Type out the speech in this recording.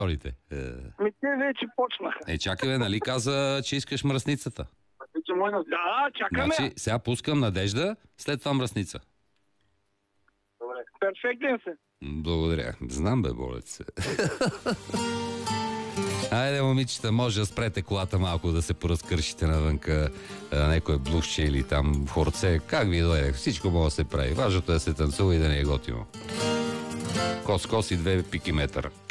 Олите. Те вече почна. Чакай, бе, нали каза, че искаш мръсницата? Да, чакаме. Значи, сега пускам Надежда, след това мръсница. Добре. Перфектен се. Благодаря. Знам, бе, болец. Айде, момичета, може да спрете колата малко, да се поразкършите навънка някое блузче или там хорце. Как ви дойде? Всичко може да се прави. Важното е да се танцува и да не е готино. Кос и 2 пики метър.